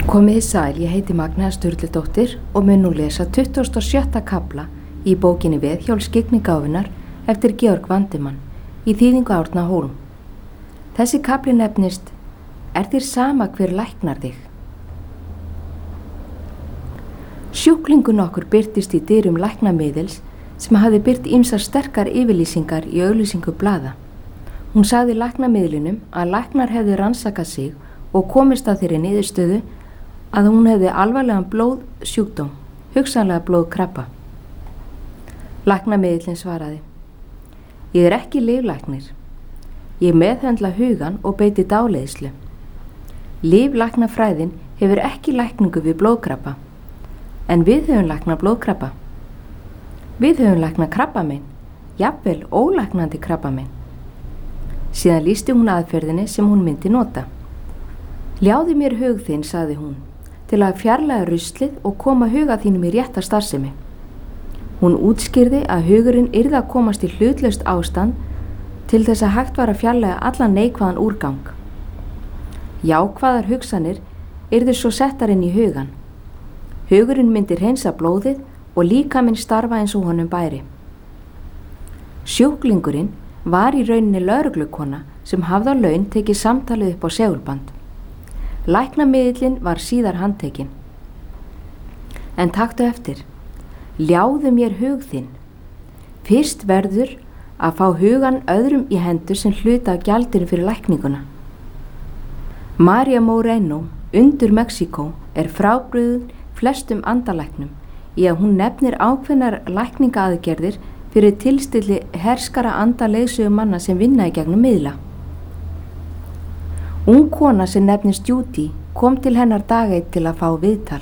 Komiði sæl, ég heiti Magnea Sturludóttir og mun nú lesa 27. kafla í bókinni Veðhjól skyggnigáfunnar eftir Georg Vandemann í þýðingu Árna Hólm. Þessi kafli nefnist Er þér sama hver læknar þig? Sjúklingun okkur birtist í dyrum læknamiðils sem hafði byrt ýmsar sterkar yfirlýsingar í auglýsingu blaða. Hún sagði læknamiðlinum að læknar hefði rannsakað sig og komist að þeirri niðurstöðu að hún hefði alvarlegan blóðsjúkdóm, hugsanlega blóðkrabba. Læknamiðillinn svaraði: Ég er ekki lyflæknir. Ég meðhöndla hugan og beiti dáleiðslu. Lyflæknafræðin hefur ekki lækningu við blóðkrabba, en við höfum læknað blóðkrabba. Við höfum læknað krabbamein, jafnvel ólæknandi krabbamein. Síðan lýsti hún aðferðinni sem hún myndi nota. Ljáðu mér hug þinn, sagði hún, til að fjarlæga ruslið og koma huga þínum í rétta starfsemi. Hún útskýrði að hugurinn yrði að komast í hlutlaust ástand til þess að hægt var að fjarlæga allan neikvæðan úrgang. Jákvæðar hugsanir yrðu svo settar inn í hugan. Hugurinn myndi hreinsa blóðið og líkaminn starfa eins og honum bæri. Sjúklingurinn var í rauninni lögreglukona sem hafði á laun tekið samtalið upp á segulband. Læknamiðillinn var síðar handtekinn. En taktu eftir, ljáðu mér hug þinn. Fyrst verður að fá hugan öðrum í hendur sem hluta af gjaldinu fyrir lækninguna. María Moreno, undur Mexíkó, er frábrugðin flestum andalæknum í að hún nefnir ákveðnar lækningaaðgerðir fyrir tilstilli herskara andaleiðsögumanna sem vinna í gegnum miðla. Ung kona sem nefnist Judy kom til hennar dag einn til að fá viðtal.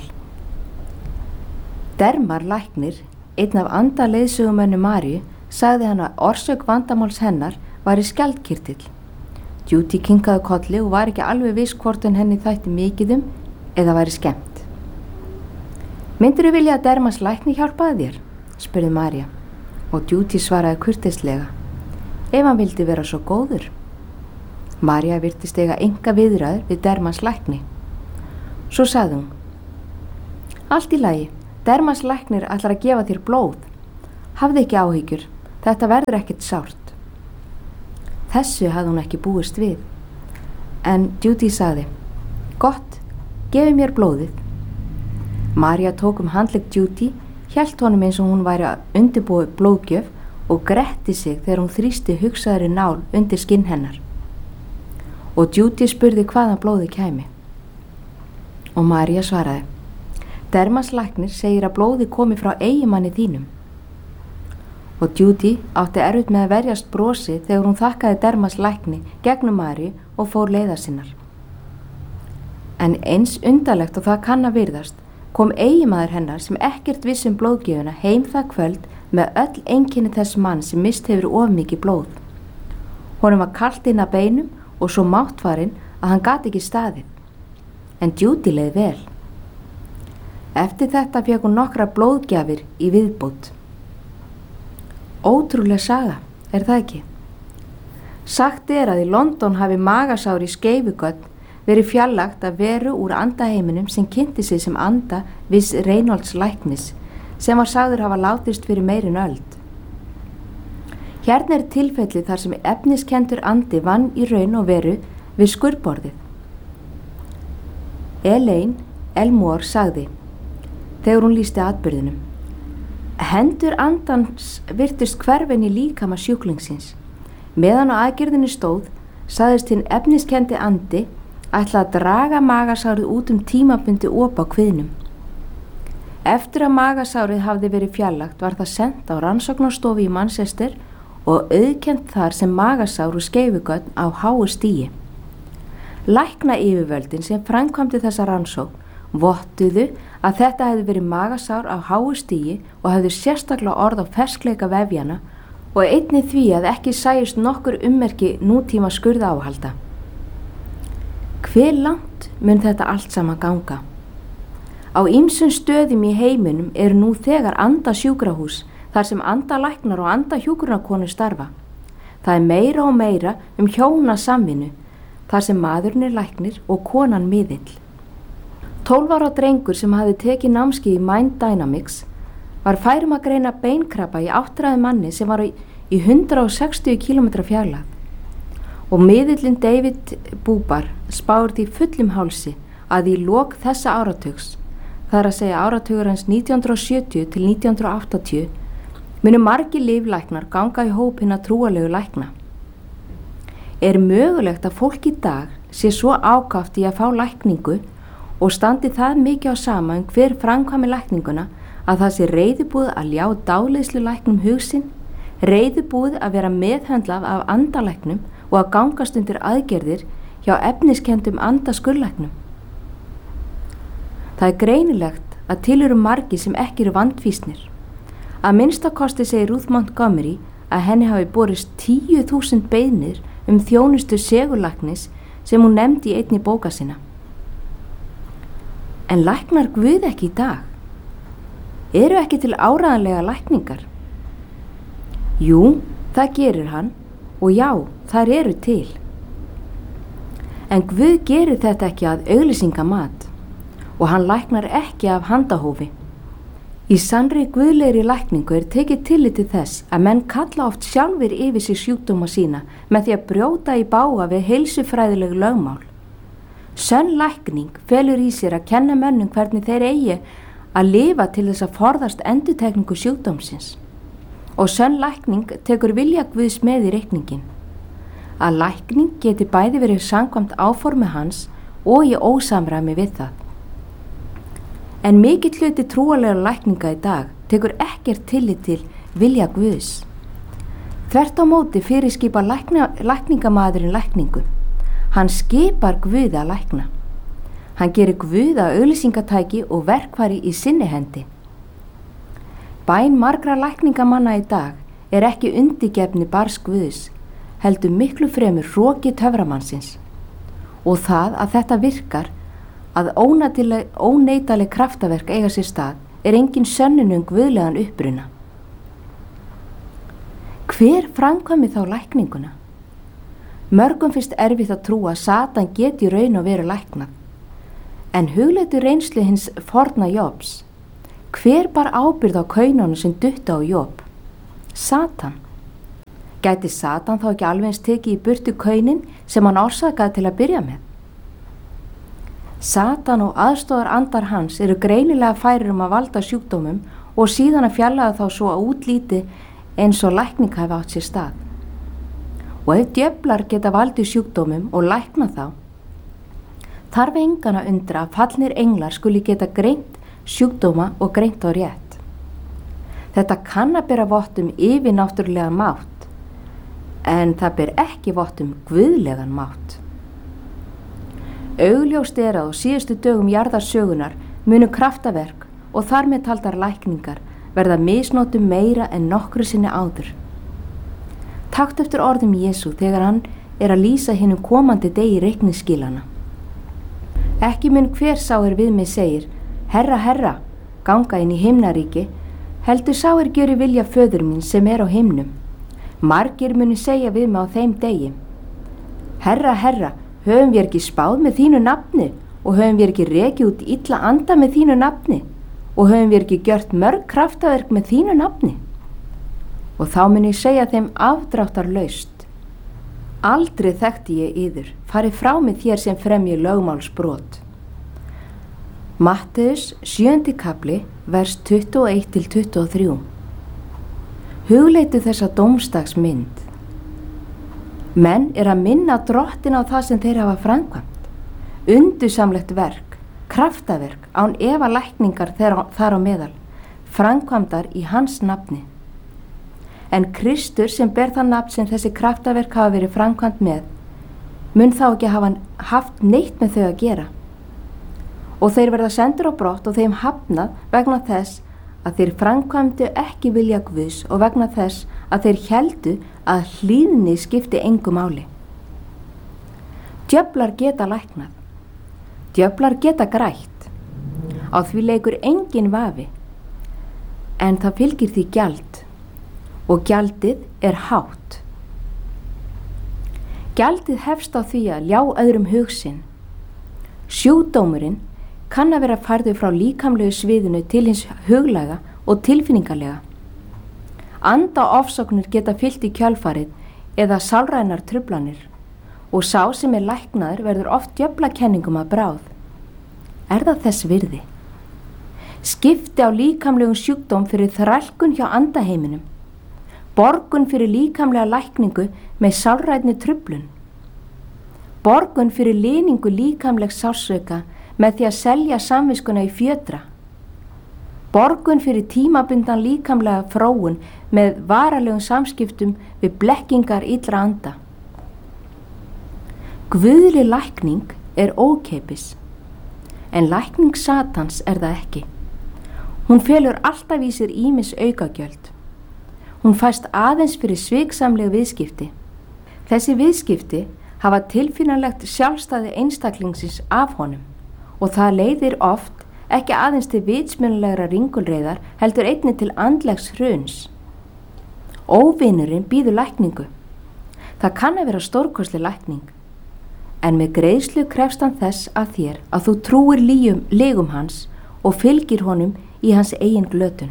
Dermar læknir, einn af andaleiðsögumönnum Maríu, sagði hann að orsök vandamáls hennar var í skjaldkirtill. Judy kinkaði kolli og var ekki alveg viss hvort henni þætti mikið eða væri skemmt. Myndirðu vilja að Dermars lækni hjálpaði þér? Spurði María og Judy svaraði kurteislega: Ef hann vildi vera svo góður. María virtist eiga enga viðræður við Dermars lækni. Svo sagði hún: Allt í lagi, Dermars læknir ætlar að gefa þér blóð. Hafðu ekki áhyggjur, þetta verður ekkert sárt. Þessu hafði hún ekki búist við. En Judy sagði: Gott, gefi mér blóðið. María tók handlegg Judy, hélt honum eins og hún væri að undirbúa blóðgjöf og gretti sig þegar hún þrýsti hugsaðri nál undir skinn hennar. Og Judy spurði hvaðan blóðið kæmi. Og María svaraði: Dermars læknir segir að blóðið komi frá eiginmanni þínum. Og Judy átti erfitt með að verjast brosi þegar hún þakkaði Dermars lækni gegnum Maríu og fór leiðar sinnar. En eins undarlegt og það kann að virðast, kom eiginmaður hennar sem ekkert viss blóðgjöfuna heim það kvöld með öll einkenni þess mann sem mist hefur of mikið blóð. Honum var kalt inn að beinum og svo máttfarinn að hann gat ekki staðið. En Judy leið vel. Eftir þetta fékk hún nokkra blóðgjafir í viðbót. Ótrúleg saga, er það ekki? Sagt er að í London hafi magasár í Skeifugöt verið fjarlægt af veru úr andaheiminum sem kynnti sig sem anda viss Reynolds læknis, sem var sagður hafa látist fyrir meirin öld. Hérna er tilfelli þar sem efniskendur andi vann í raun og veru við skurðborðið. Elaine Elmore sagði, þegar hún lýsti atburðinum: Hendur andans virtust hverfin í líkama sjúklingsins. Meðan á aðgerðinni stóð, sagðist hinn efniskendi andi ætla að draga magasárið út tímabundi op á kviðnum. Eftir að magasárið hafði verið fjarlægt var það sent á rannsóknarstofu í Manchester og auðkennt þar sem magasár úr Skeifugöt á háu stigi. Læknayfirvöldin sem framkvæmdi þessa rannsókn vottuðu að þetta hefði verið magasár á háu stigi og hefði sérstaklega orð á ferskleika vefjana og einnig því að ekki sæjust nokkur ummerki nútíma skurðáhalda. Hve langt mun þetta allt saman ganga? Á ýmsum stöðum í heiminum eru nú þegar andasjúkrahús þar sem andalæknar og andahjúkrunarkonur starfa. Það er meira og meira hjónasamvinnu þar sem maðurinn er læknir og konan miðill. 12 ára drengur sem hafði tekið námskeið í Mind Dynamics var fær að greina beinkrabba í áttræði manni sem var í 160 km fjarlægð og miðillinn David Bubar spáir því fullum hálsi að í lok þessa áratugs, það er að segja áratugur hans 1970 til 1980, munu margir líflæknar ganga í hóp hinna trúarlegu lækna. Er mögulegt að fólk í dag sé svo ákaft í að fá lækningu og standi það mikið á sama hver framkvæmi lækninguna að það sé reiðubúið að ljá dáleiðslu læknum hugsin, reiðubúið að vera meðhöndlað af andalæknum og að gangast undir aðgerðir hjá efniskendum andaskurlæknum. Það er greinilegt að til eru margir sem ekki eru vandfýsnir. Að minnstakosti segir Ruth Montgomery að henni hafi borist 10.000 beiðnir þjónustu segullæknis sem hún nefndi í einni bóka sinna. En læknar Guð ekki í dag? Eru ekki til áreiðanlega lækningar? Jú, það gerir hann og já, þær eru til. En Guð gerir þetta ekki að auglýsingamat og hann læknar ekki af handahófi. Í sannri guðlegri lækningu er tekið tillit til þess að menn kalla oft sjálfir yfir sig sjúkdóma sína með því að brjóta í bága við heilsufræðileg lögmál. Sönn lækning felur í sér að kenna mönnum hvernig þeir eigi að lifa til þess að forðast endurtekningu sjúkdómsins. Og sönn lækning tekur vilja Guðs með í reikningin. Að lækning geti bæði verið samkvæmt áformi hans og í ósamræmi við það. En mikill hluti trúarlegra lækninga í dag tekur ekkert tillit til vilja Guðs. Þvert á móti fyrirskipa lækningamaðurinn lækningu. Hann skipar Guð að lækna. Hann gerir Guð að auglýsingatæki og verkfæri í sinni hendi. Bæn margra lækningamanna í dag er ekki undirgefni barns Guðs, heldur miklu fremur hroki töframannsins. Og það að þetta virkar, að óneitanleg kraftaverk eiga sér stað, er engin sönnun guðlegan uppruna. Hver framkvæmir þá lækninguna? Mörgum finnst erfitt að trúa að Satan geti raun og veru læknað. En hugleitu reynslu hins forna Jobs. Hver bar ábyrgð á kaununum sem duttu á Job? Satan. Gæti Satan þá ekki alveg eins tekið í burtu kaunin sem hann orsakaði til að byrja með? Satan og aðstoðar andar hans eru greinilega færir að valda sjúkdómum og síðan að fjarlæga þá svo að útlíti eins og lækning hafi átt sér stað. Og ef djöflar geta valdið sjúkdómum og lækna þá, þarf engan að undra að fallnir englar skuli geta greint sjúkdóma og greint á rétt. Þetta kann að bera vott yfirnáttúrulegan mátt, en það ber ekki vott guðlegan mátt. Augljóst er að á síðustu dögum jarðarsögunar munu kraftaverk og þar með taldar lækningar verða misnotum meira en nokkru sinni áður. Takt eftir orðum Jesú þegar hann er að lýsa hinum komandi degi reikningsskilana. Ekki mun hver sá við mig segir, Herra, Herra, ganga inn í himnaríki, heldur sá gjöri vilja föður mín sem er á himnum. Margir munu segja við mig á þeim degi, Herra, Herra, höfum við ekki spáð með þínu nafni og höfum við ekki rekið út illa anda með þínu nafni og höfum við ekki gjört mörg kraftaverk með þínu nafni? Og þá mun ég segja þeim afdráttarlaust, aldrei þekkti ég yður, farið frá mig þér sem fremji lögmálsbrot. Matteus 7. kapli, vers 21 til 23. Hugleitu þessa dómstagsmynd. Menn er að minna drottin á það sem þeir hafa framkvæmt. Undursamlegt verk, kraftaverk, án efa lækningar þar á meðal, framkvæmdar í hans nafni. En Kristur sem ber það nafn sem þessi kraftaverk hafa verið framkvæmt með, mun þá ekki hafa haft neitt með þau að gera. Og þeir verða sendur á brott og þeim hafnað vegna þess að þeir framkvæmdu ekki vilja Guðs og vegna þess að þeir héldu að hlýðni skipti engu máli. Djöflar geta læknað. Djöflar geta grætt. Á því leikur engin vafi. En það fylgir því gjald. Og gjaldið er hátt. Gjaldið hefst á því að ljá öðrum hug sinn. Sjúkdómurinn kann að vera færður frá líkamlegu sviðinu til hins huglæga og tilfinningalega. Andaofsóknir geta fylgt í kjölfarið eða sálrænar truflanir og sá sem læknaður verður oft djöflakenningum að bráð. Er það þess virði? Skipti á líkamlegum sjúkdóm fyrir þrælkun hjá andaheiminum, borgun fyrir líkamlega lækningu með sálrænni truflun, borgun fyrir liningu líkamlegs sársauka með því að selja samviskuna í fjötra, borgun fyrir tímabundan líkamlega þróun með varalegum samskiptum við blekkingar illra anda. Guðleg lækning er ókeypis, en lækning Satans er það ekki. Hún felur alltaf í sér ýmis aukagjöld. Hún fæst aðeins fyrir sviksamleg viðskipti. Þessi viðskipti hafa tilfinnanlegt sjálfstæði einstaklingsins af honum og það leiðir oft ekki aðeins til vitsmunalegrar ringulreiðar heldur einnig til andlegs hruns. Óvinurinn býður lækningu. Það kann að vera stórkostleg lækning, en með greiðslu krefst hann þess að þér að þú trúir legum hans og fylgir honum í hans eigin glötun.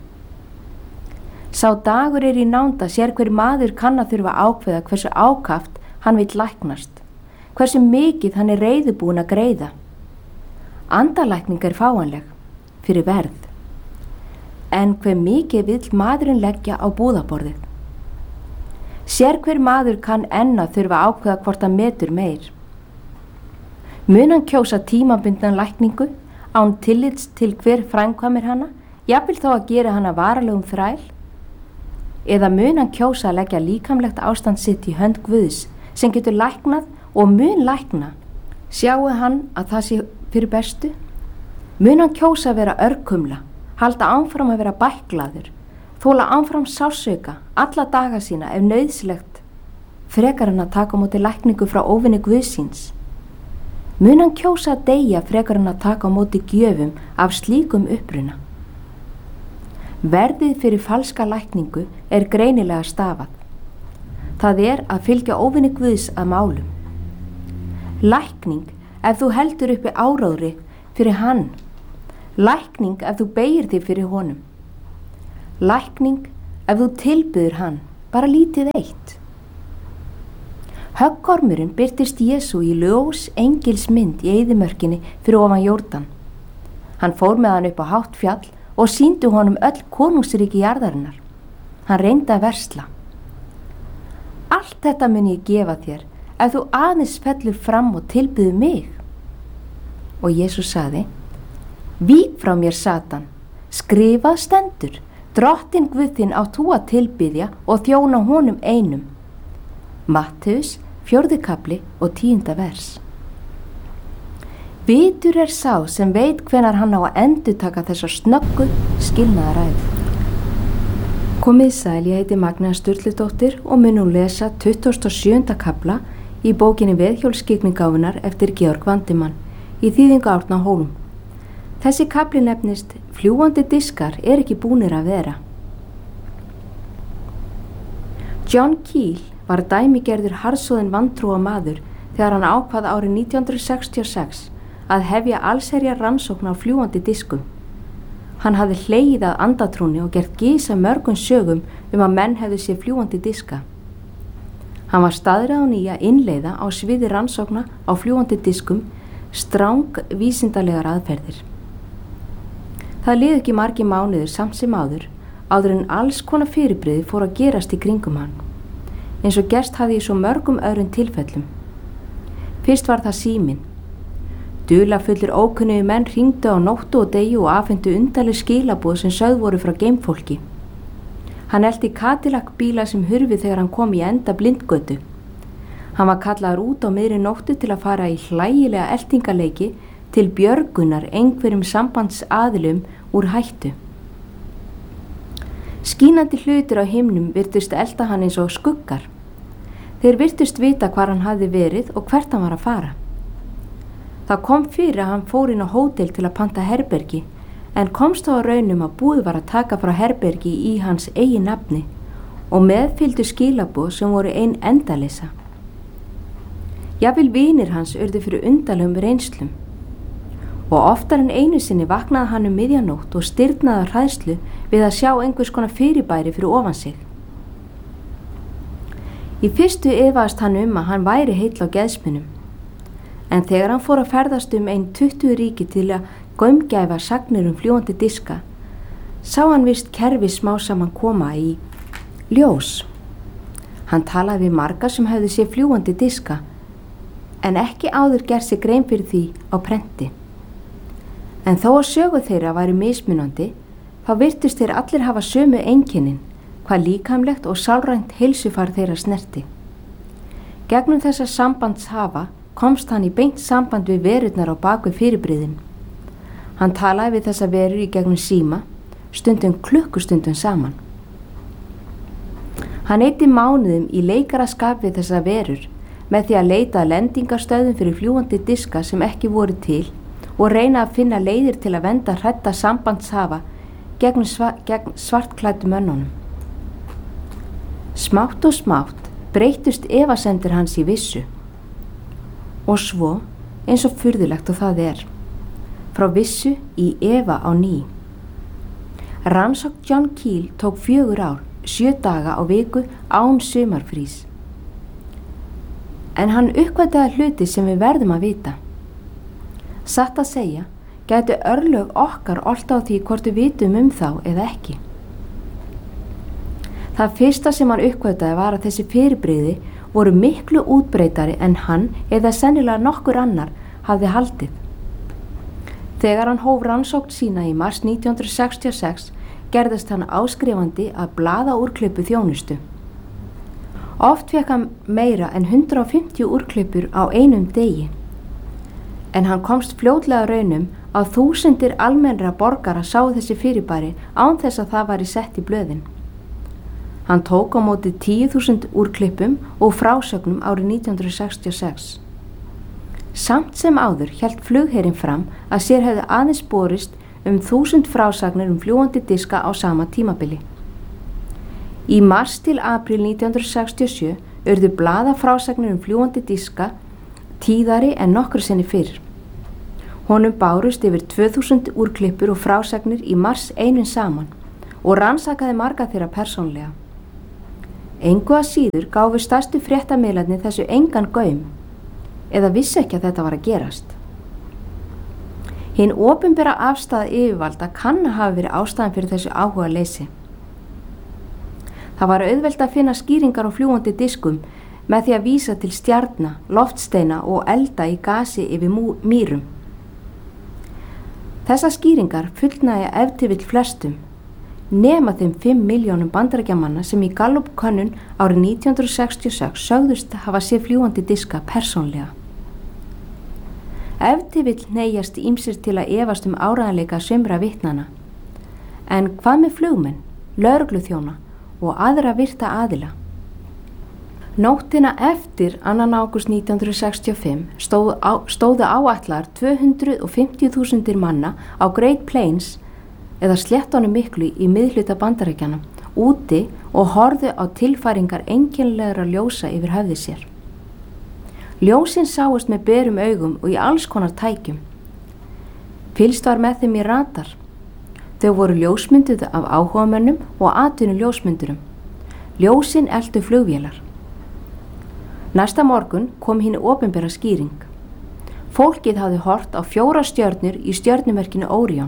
Sá dagur er í nánd að sér hver maður kann að þurfa að ákveða hversu ákaft hann vill læknast, hversu mikið hann er reiðubúinn að greiða. Andalækning er fáanleg fyrir verð, en hver mikið vill maðurinn leggja á búðaborðið. Sér hver maður kann enn að þurfa að ákveða hvort hann metur meir. Mun hann kjósa tímabundna lækningu án tillits til hver framkvæmir hana, jafnvel þó að gera hana varalegum þræl? Eða mun hann kjósa að leggja líkamlegt ástand sitt í hönd Guðs sem getur læknað og mun lækna? Sjáu hann að það sé fyrir bestu? Mun hann kjósa að vera örkumla, halda áfram að vera bæklaður, þóla áfram sársauka alla daga sína ef nauðsynlegt, frekar hann að taka á móti lækningu frá óvini Guðsins? Mun hann kjósa að deyja frekar hann að taka á móti gjöfum af slíkum uppruna? Verðið fyrir falska lækningu er greinilega stafað. Það er að fylgja óvini Guðs að málum. Lækning ef þú heldur uppi áróðri fyrir hann. Lækning ef þú beygir þig fyrir honum. Lækning ef þú tilbyður hann, bara lítið eitt. Höggormurinn birtist Jesú í ljós engilsmynd í eyðimörkinni fyrir ofan Jórdan. Hann fór með hann upp á hátt fjall og sýndi honum öll konungsríki jarðarinnar. Hann reyndi að versla. Allt þetta mun ég gefa þér ef þú aðeins fellur fram og tilbyður mig. Og Jesús sagði: Vík frá mér, Satan, skrifað stendur, Drottinn Guð þinn átt þú að tilbyðja og þjóna honum einum. Mattheus 4. kapli og 10. vers. Vitur er sá sem veit hvenar hann á að endurtaka þessa snöggu skilnaðaræðu. Komið sæl, ég heiti Magnea Sturludóttir og mun nú lesa 27. kapla í bókinni Veðhjólskyggningáfunar eftir Georg Vandimann í þýðingu Árna Hólm. Þessi kapli nefnist Fljúgandi diskar er ekki búnir að vera. John Keel var dæmigerður harðsoðinn vantrúa maður þegar hann ákvað árið 1966 að hefja allsherja rannsókn á fljúgandi diskum. Hann hafði hlegið að andatrúni og gert gys af mörgum sögum að menn hefðu séð fljúgandi diska. Hann var staðráðinn í að innleiða á sviði rannsókna á fljúgandi diskum stráng vísindalegar aðferðir. Það liðu ekki margir mánuðir samt sem áður en alls konar fyrirbrigði fór að gerast í kringum hann, eins og gerst hafði í svo mörgum öðrum tilfellum. Fyrst var það síminn. Dularfullir ókunnugi menn hringdu á nóttu og degi og afhentu undarleg skilaboð sem sögð voru frá geimfólki. Hann elti Cadillac bíla sem hurfu þegar hann kom í enda blindgötu. Hann var kallaður út á miðri nóttu til að fara í hlægilega eltingaleiki til björgunar einhverjum sambandsaðilum úr hættu. Skínandi hlutir á himnum virtust elta hann eins og skuggar. Þeir virtust vita hvar hann hafði verið og hvert hann var að fara. Það kom fyrir að hann fór inn á hótel til að panta herbergi, en komst þá á raunum að búið var að taka frá herbergi í hans eigin nafni og meðfylgdu skilaboð sem voru ein endaleysa. Jafnvel vinir hans urðu fyrir undarlegum reynslum og oftar en einu sinni vaknaði hann miðjanótt og stirðnaði af hræðslu við að sjá einhvers konar fyrirbæri fyrir ofan sig. Í fyrstu efaðist hann að hann væri heill á geðsmunum, en þegar hann fór að ferðast ein 20 ríki til að gaumgæfa sagnir fljúgandi diska, sá hann vist kerfi smá saman koma í ljós. Hann talaði við marga sem hefðu séð fljúgandi diska, en ekki áður gerð sig grein fyrir því á prenti. En þó að sögu þeirra væri mismunandi, þá virtust þeir allir hafa sömu einkennin, hvað líkamlegt og sálrænt heilsufar þeirra snerti. Gegnum þessa sambandshafa komst hann í beint samband við verurnar á bak við fyrirbrigðin. Hann talaði við þessa verur í gegnum síma, stundum klukkustundum saman. Hann eyddi mánuðum í leikaraskap við þessa verur með því að leita að lendingarstöðum fyrir fljúgandi diska sem ekki voru til og reyna að finna leiðir til að venda hrædda sambandshafa gegn svartklæddu mönnunum. Smátt og smátt breyttust efasemdir hans í vissu. Og svo, eins og furðulegt og það frá vissu í efa á ný. Rannsókn John Keel tók 4 ár, 7 daga á viku án sumarfrís. En hann uppgötvaði hluti sem við verðum að vita. Satt að segja, gætu örlög okkar olta á því hvort við vitum þá eða ekki. Það fyrsta sem hann uppgötvaði var að þessi fyrirbrigði voru miklu útbreytari en hann eða sennilega nokkur annar hafði haldið. Þegar hann hóf rannsókn sína í mars 1966 gerðist hann áskrifandi að blaðaúrklippu þjónustu. Oft fékk hann meira en 150 úrklippur á einum degi. En hann komst fljótlega raunum að þúsundir almennra borgara sáu þessi fyrirbæri án þess að það væri sett í blöðin. Hann tók á móti 10.000 úrklippum og frásögnum árið 1966. Samt sem áður hélt flugherinn fram að sér hefði aðeins borist 1000 frásagnir fljúgandi diska á sama tímabili. Í mars til apríl 1967 urðu blaðafrásagnir fljúgandi diska tíðari en nokkru sinni fyrr. Honum bárust yfir 2000 úrklippur og frásagnir í mars einum saman og rannsakaði marga þeirra persónlega. Engu að síður gáfu stærstu fréttamiðlarnir þessu engan gaum eða vissi ekki að þetta var að gerast. Hin opinbera afstaða yfirvalda kann að hafa verið ástæðan fyrir þessu áhuga leysi. Það var auðvelt að finna skýringar á fljúgandi diskum með því að vísa til stjarna, loftsteina og elda í gasi yfir mýrum. Þessar skýringar fullnægja ef til vill flestum, nema þeim 5 milljónum bandaríkjamanna sem í Gallup-könnun árið 1966 sögðust hafa séð fljúgandi diska persónlega. Ef til vill hneigjast ýmsir til að efast áreiðanleika sumra vitnanna. En hvað með flugmenn, lögregluþjóna og aðra virta aðila? Nóttina eftir 2. ágúst 1965 stóðu áætlar 250.000 manna á Great Plains eða sléttunum miklu í miðhluta Bandaríkjanna úti og horfðu á tilfæringar einkennilegra ljósa yfir höfði sér. Ljósin sáust með berum augum og í alls konar tækjum. Fylgst var með þeim í radar. Þau voru ljósmynduð af áhugamönnum og atvinnu ljósmyndurum. Ljósin eltu flugvélar. Næsta morgun kom hin opinbera skýring. Fólkið hafði hort á 4 stjörnur í stjörnumerkinu Orion.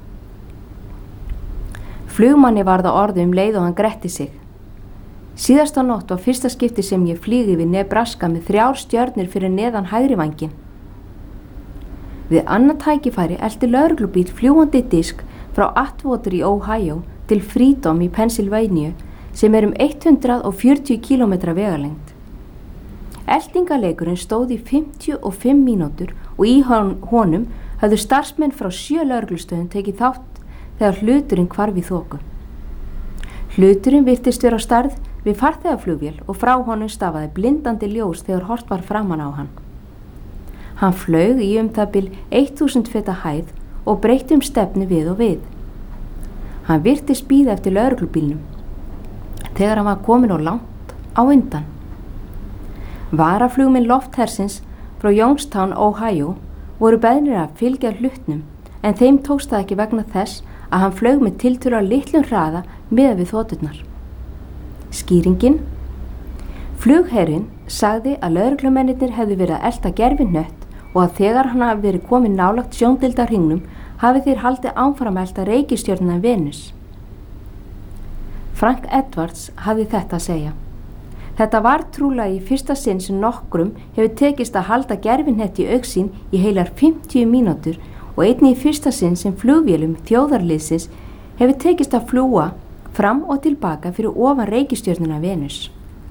Flugmanni varð á orðum leið og hann gretti sig. Síðasta nótt var fyrsta skipti sem ég flýgi við Nebraska með 3 stjörnur fyrir neðan hægri vænginn. Við annað tækifæri elti lögreglubíll fljúgandi disk frá Atwater í Ohio til Freedom í Pennsylvania sem 140 km vegalengd. Eltingaleikurinn stóð í 55 mínútur og í honum höfðu starfsmenn frá 7 lögreglustöðum tekið þátt þegar hluturinn hvarf í þoku. Hluturinn virtist vera á stærð við farþegaflugvél og frá honum stafaði blindandi ljós þegar hort var framan á hann. Hann flaug í það bil 1000 feta hæð og breytti stefnu við og við. Hann virtist bíða eftir lögreglubílnum þegar hann var kominn og langt á undan. Varaflugmenn lofthersins frá Youngstown, Ohio voru beðnir að fylgja hlutnum en þeim tókst það ekki vegna þess að hann flaug með tiltölulega litlum hraða miðað við þoturnar. Skýringin: flugherinn sagði að lögreglumennirnir hefðu verið að elta gervihnött og að þegar hann hafi verið kominn nálægt sjóndeildarhringnum hafi þeir haldið áfram að elta reikistjörnuna Venus. Frank Edwards hafði þetta að segja: þetta var trúlega í fyrsta sinn sem nokkrum hefur tekist að halda gervihnett í augsýn í heilar 50 mínútur og einnig í fyrsta sinn sem flugvélum þjóðarliðsins hefur tekist að fljúga fram og tilbaka fyrir ofan reikistjörnuna Venus.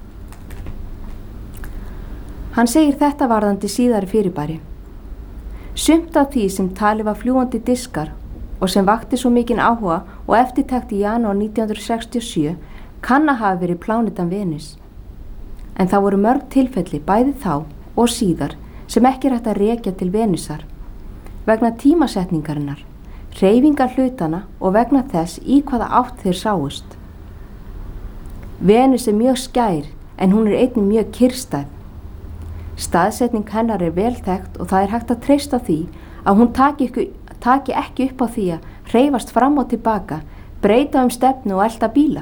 Hann segir þetta varðandi síðari fyrirbæri: sumt af því sem talið var fljúgandi diskar og sem vakti svo mikinn áhuga og eftirtekt í janúar 1967 kann að hafa verið plánetan Venus. En það voru mörg tilfelli bæði þá og síðar sem ekki er hægt að rekja til Venusar vegna tímasetningarinnar, hreyfingar hlutana og vegna þess í hvaða átt þeir sáust. Venus er mjög skær en hún er einnig mjög kyrrstæð. Staðsetning hennar er vel þekkt og það er hægt að treysta því að hún taki ekki upp á því að hreyfast fram og tilbaka, breyta stefnu og elta bíla.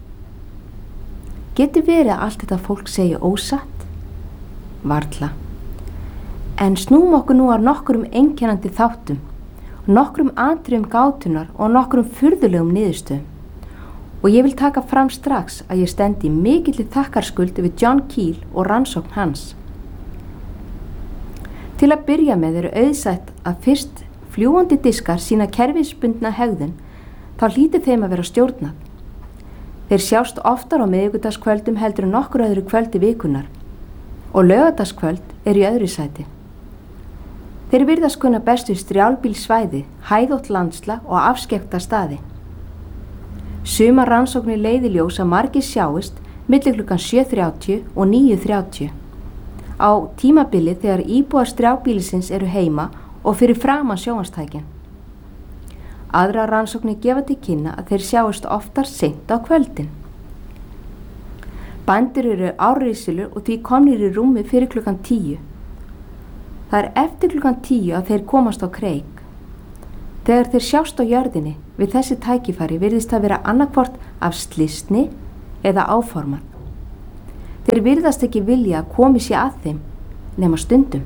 Getur verið að allt þetta fólk segja ósatt? Varla. En snúum okkur nú að nokkrum einkennandi þáttum, nokkrum atriðum gátunar og nokkrum furðulegum niðurstöðum. Og ég vil taka fram strax að ég stendi mikilli þakkarskuld yfir John Keel og rannsókn hans. Til að byrja með eru auðsætt að fyrst fljúgandi diskar sína kerfisbundna hegðun, þá hlýtur þeim að vera stjórnað. Þeir sjást oftar á miðvikudagskvöldum heldur en nokkur öðru kvöldi vikunar og laugardagskvöld er í öðru sæti. Þeir virðast kunna best við strjálbílsvæði, hæðótt landslag og afskekkta staði. Sumar rannsóknir leiða í ljós að margir sjáist milli klukkan 7:30 og 9:30 á tímabili þegar íbúar strjálbílisins eru heima og fyrir framan sjónvarpstækin. Aðrar rannsóknir gefa til kynna að þeir sjáist oftar seint á kvöldin. Bændur eru árrisulur og því komnir í rúmi fyrir klukkan 10. Það er eftir klukkan 10 að þeir komast á kreik. Þegar þeir sjást á jörðinni við þessi tækifæri virðist það vera annarkvort af slysni eða áformað. Þeir virðast ekki vilja að komi sér að þeim nema stundum.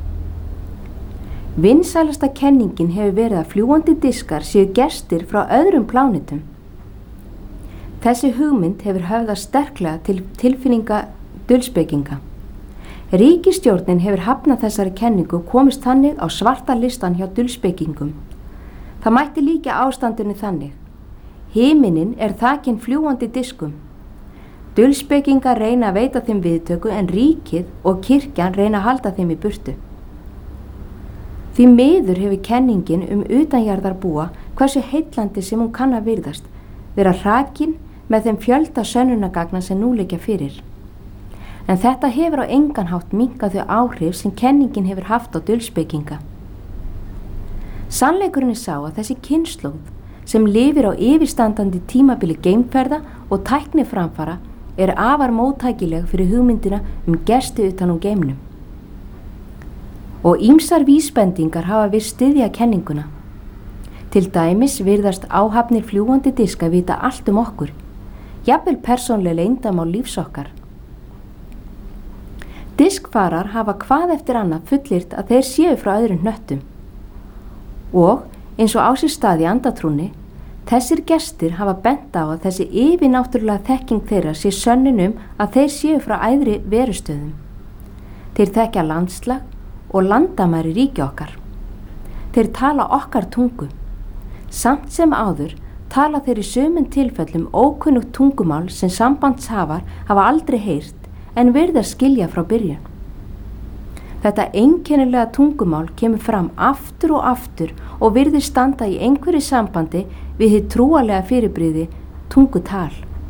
Vinsælasta kenningin hefur verið að fljúgandi diskar séu gestir frá öðrum plánetum. Þessi hugmynd hefur höfðað sterklega til tilfinninga dulspekinga. Ríkisstjórnin hefur hafnað þessari kenningu og komist þannig á svarta listan hjá dulspekingum. Það mætti líka ástandinu þannig: himinin er þakinn fljúgandi diskum. Dulspekingar reyna að veita þeim viðtöku en ríkið og kirkjan reyna að halda þeim í burtu. Því miður hefur kenningin utanjarðarbúa, hversu heillandi sem hún kann að virðast, vera hrakin með þeim fjölda sönnunargagna sem nú liggja fyrir. En þetta hefur á engan hátt minnkað þau áhrif sem kenningin hefur haft á dulspekinga. Sannleikurinn er sá að þessi kynslóð sem lifir á yfirstandandi tímabili geimferða og tækniframfara er afar móttækileg fyrir hugmyndina gesti utan úr geimnum. Og ýmsar vísbendingar hafa virst styðja kenninguna. Til dæmis virðast áhafnir fljúgandi diska vita allt okkur, jafnvel persónlega leyndarmál lífs okkar. Diskfarar hafa hvað eftir annað fullyrt að þeir séu frá öðrum hnöttum. Og eins og á sér stað í andatrúnni, þessir gestir hafa bent á að þessi yfirnáttúrulega þekking þeirra sé sönnun að þeir séu frá æðri verustöðum. Þeir þekkja landslag og landamæri ríki okkar. Þeir tala okkar tungu. Samt sem áður tala þeir í sumum tilfellum ókunnugt tungumál sem sambandshafar hafa aldrei heyrt en virðast skilja frá byrjun. Þetta einkennilega tungumál kemur fram aftur og virðist standa í einhverju sambandi við hið trúarlega fyrirbrigði tungutal.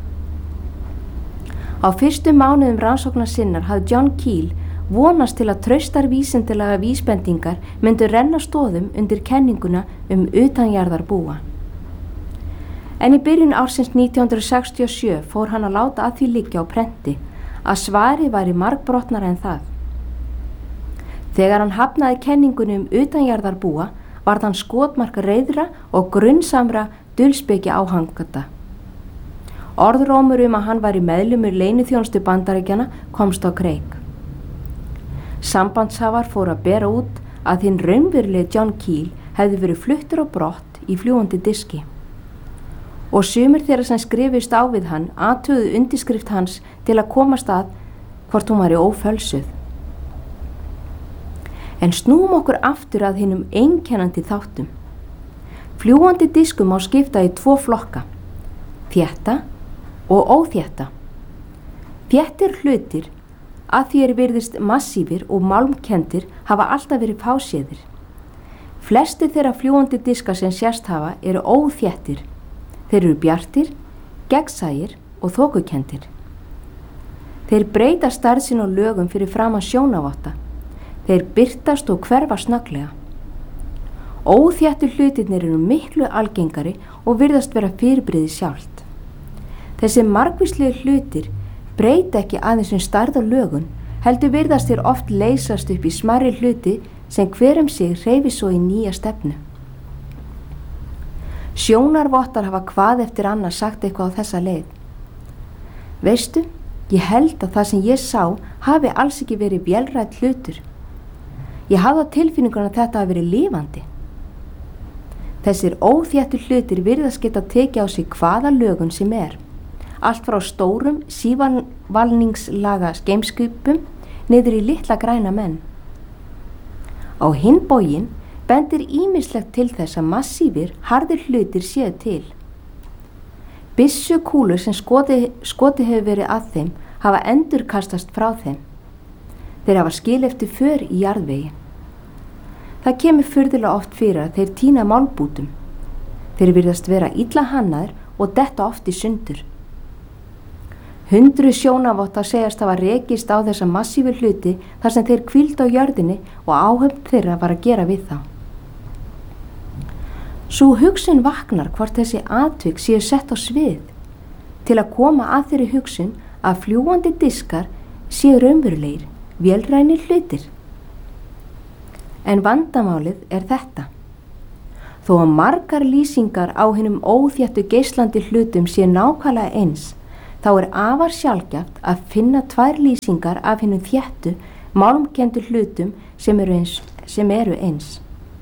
Á fyrstu mánuðum rannsóknar sinnar hafði John Keel vonast til að traustar vísindalega vísbendingar myndu renna stoðum undir kenninguna utanjarðarbúa. En í byrjun ársins 1967 fór hann að láta að því liggja á prenti að svarið væri margbrotnara en það. Þegar hann hafnaði kenningunni utanjarðarbúa varð hann skotmark reiðra og grunnsamra dulspeki áhanganda. Orðrómur að hann væri meðlimur leyniþjónustu Bandaríkjanna komst á kreik. Sambandshafar fóru að bera út að hinn raunverulegi John Keel hefði verið fluttur á brott í fljúgandi diski. Og sumir þeirra sem skrifist á við hann athuguðu undirskrift hans til að komast að hvort hún væri ófölsuð. En snúum okkur aftur að hinum einkennandi þáttum. Fljúgandi diskum má skipta í 2 flokka, þétta og óþétta. Þéttir hlutir, að því virðist massífir og málmkenndir, hafa alltaf verið fáséðir. Flestir þeirra fljúgandi diska sem sést hafa eru óþéttir. Þeir eru bjartir, gegnsæir og þokukenndir. Þeir breyta stærð sín og lögum fyrir framan sjónavotta. Þeir birtast og hverfa snögglega. Óþéttu hlutirnir eru miklu algengari og virðast vera fyrirbrigði sjálft. Þessi margvíslegu hlutir breyta ekki aðeins stærð og lögun, heldur virðast þeir oft leysast upp í smærri hluti sem hver sig hreyfi svo í nýja stefnu. Sjónarvottar hafa hvað eftir annað sagt eitthvað á þessa leið. Veistu, ég held að það sem ég sá hafi alls ekki verið vélrænt hlutur. Ég hafði á tilfinningunni að þetta hafi verið lifandi. Þessir óþéttu hlutir virðast geta tekið á sig hvaða lögun sem allt frá stórum sívalningslaga geimskipum niður í litla græna menn. Á hinn bóginn bendir ýmislegt til þess að massífir, harðir hlutir séu til. Byssukúlur sem skotið hefur verið að þeim hafa endurkastast frá þeim. Þeir hafa skil eftir för í jarðvegi. Það kemur furðulega oft fyrir að þeir týna málbútum. Þeir virðast vera illa hannaðir og detta oft í sundur. 100 sjónavottar segjast hafa rekist á þessa massífu hluti þar sem þeir hvíldu á jörðinni og áhöfn þeirra var að gera við þá. Sú hugsun vaknar hvort þessi atvik séu sett á svið til að koma að þeirri hugsun að fljúgandi diskar séu raunverulegir, vélrænir hlutir. En vandamálið þetta. Þó að margar lýsingar á hinum óþéttu geislandi hlutum séu nákvæmlega eins, þá afar sjaldgæft að finna 2 lýsingar af hinum þéttu, málmkenndu hlutum sem eru eins.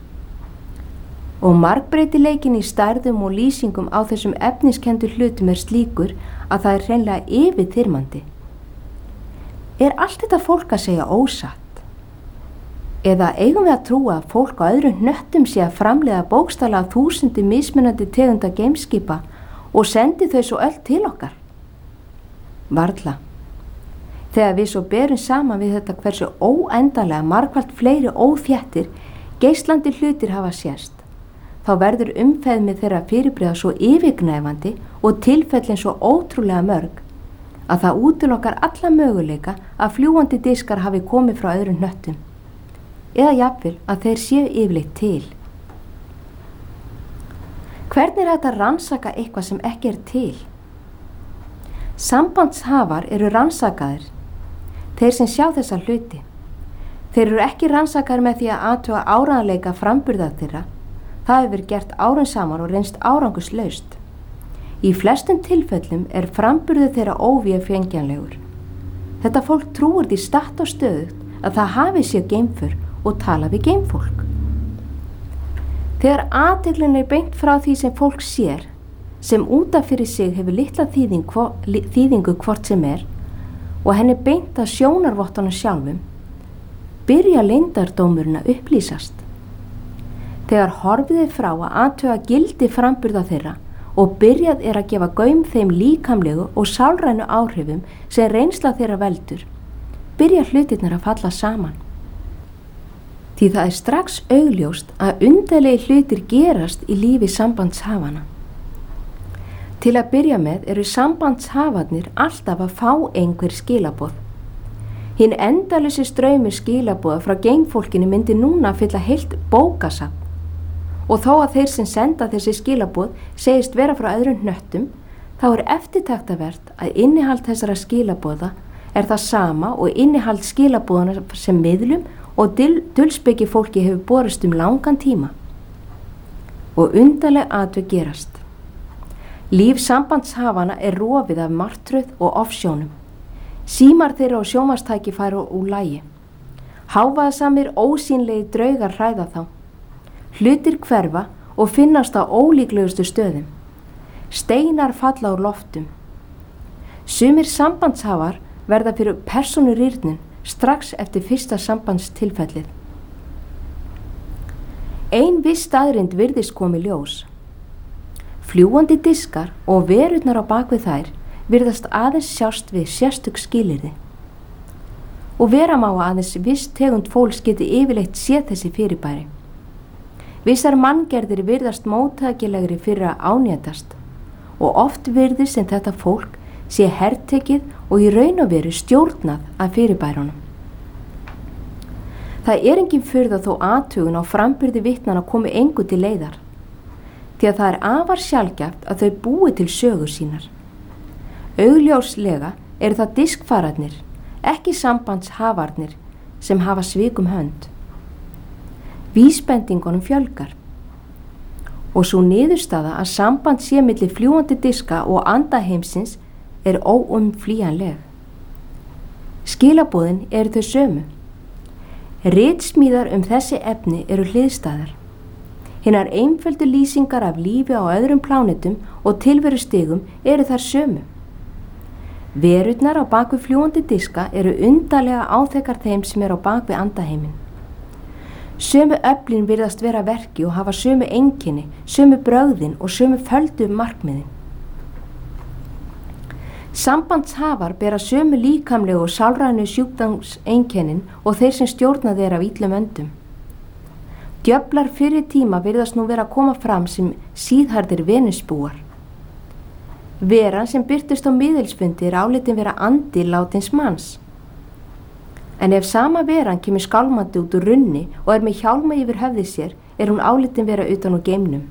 Og margbreytileikinn í stærðum og lýsingum á þessum efniskendu hlutum slíkur að það hreinlega yfirþyrmandi. Allt þetta fólk að segja ósatt? Eða eigum við að trúa að fólk á öðrum hnöttum sé að framleiða bókstaflega 1000 mismunandi tegunda geimskipa og sendi þau svo öll til okkar? Varla. Þegar við svo berum saman við þetta hversu óendanlega margfalt fleiri óþéttir geislandi hlutir hafa sést, þá verður umfeðmið þeirra fyrirbrigða svo yfirgnæfandi og tilfellin svo ótrúlega mörg að það útilokkar alla möguleika að fljúgandi diskar hafi komið frá öðrum hnöttum, eða jafnvel að þeir séu yfirleitt til. Hvernig hægt að rannsaka eitthvað sem ekki til? Sambandshafar eru rannsakaðir, þeir sem sjá þessa hluti. Þeir eru ekki rannsakaðir með því að athuga áreiðanleika framburða þeirra. Það hefur verið gert árum saman og reynst árangurslaust. Í flestum tilfellum framburður þeirra óvéfengjanlegur. Þetta fólk trúir því statt og stöðugt að það hafi séð geimför og tala við geimfólk. Þegar athyglin beint frá því sem fólk sér, sem útaf fyrir sig hefur litla þýðingu hvort sem og henni beint að sjónarvottunum sjálfum, byrja leyndardómurinn að upplýsast. Þegar horfið frá að athuga gildi framburða þeirra og byrjað að gefa gaum þeim líkamlegu og sálrænu áhrifum sem reynsla þeirra veldur, byrja hlutirnir að falla saman. Því það strax augljóst að undarlegir hlutir gerast í lífi sambandshafana. Til að byrja með eru sambandshafarnir alltaf að fá einhver skilaboð. Hinn endalausi straumur skilaboða frá geimfólkinu myndi núna fylla heilt bókasafn. Og þó að þeir sem senda þessi skilaboð segist vera frá öðrum hnöttum, þá eftirtaktavert að innihald þessara skilaboða það sama og innihald skilaboðana sem miðlum og dulspeki fólki hefur borist langan tíma. Og undarleg atvik gerast. Líf sambandshafana rofið af martröð og ofsjónum. Símar þeirra og sjónvarpstæki færu úr lagi. Hávaðasamir ósýnlegir draugar hræða þá. Hlutir hverfa og finnast á ólíklegustu stöðum. Steinar falla úr loftum. Sumir sambandshafar verða fyrir persónurýrnun strax eftir fyrsta sambandstilfellið. Ein viss staðreynd virðist komi ljós. Fljúgandi diskar og verurnar á bakvið þær virðast aðeins sjást við sérstök skilyrði. Og vera má aðeins viss tegund fólks geti yfirleitt séð þessi fyrirbæri. Vissar manngerðir virðast móttækilegri fyrir að ánýtast og oft virðist sem þetta fólk sé hertekið og í raun og veru stjórnað af fyrirbærunum. Það engin furða þó athugun á framburði vitnanna komi engu til leiðar, því að það afar sjaldgæft að þau búi til sögur sínar. Augljóslega það diskfararnir, ekki sambandshafarnir, sem hafa svikum hönd. Vísbendingunum fjölgar og svo niðurstaða að samband sé milli fljúgandi diska og andaheimsins óumflýjanleg. Skilaboðin þau sömu. Ritsmíðar þessi efni hliðstæðar. Hinar einföldu lýsingar af lífi á öðrum plánetum og tilverustigum þær sömu. Verurnar á bakvið fljúgandi diska undarlega áþekkar þeim sem á bakvið andaheimin. Sömu öflin virðast vera að verki og hafa sömu einkenni, sömu brögðin og sömu földu markmiðin. Sambandshafar bera sömu líkamlegu og sálrænu sjúkdómseinkennin og þeir sem stjórna þeir af illum öndum. Djöflar fyrri tíma virðast nú vera að koma fram sem síðharðir venusbúar. Veran sem birtist á miðilsfundi álitin vera andi látins manns. En ef sama veran kemur skálmandi út úr runni og með hjálma yfir höfði sér, hún álitin vera utan úr geimnum.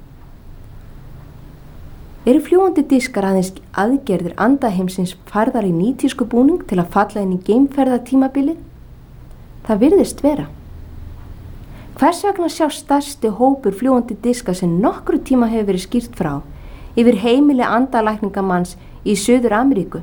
Fljúgandi diskar aðeins aðgerðir andaheimsins færðar í nýtísku búning til að falla inn í geimferðatímabilið? Það virðist vera. Hvers vegna sjá stærsti hópur fljúgandi diska sem nokkru tíma hefur verið skýrt frá yfir heimili andalækningamanns í Suður Ameríku?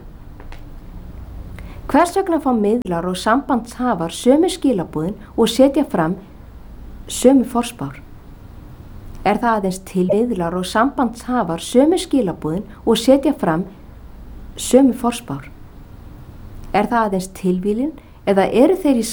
Hvers vegna fá miðlar og sambandshafar sömu skilaboðin og setja fram sömu forspár? Það aðeins til miðlar og sambandshafar sömu skilaboðin og setja fram sömu forspár? Það aðeins tilvílin eða þeir í